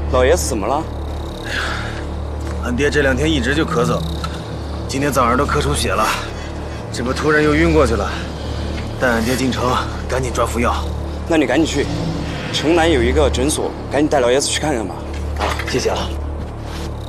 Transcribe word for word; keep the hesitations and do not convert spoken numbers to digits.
老爷子怎么了？ 哎呀，俺爹这两天一直就咳嗽，今天早上都咳出血了，这不突然又晕过去了。带俺爹进城，赶紧抓服药。 那你赶紧去，城南有一个诊所，赶紧带老爷子去看看吧。 好，谢谢啊。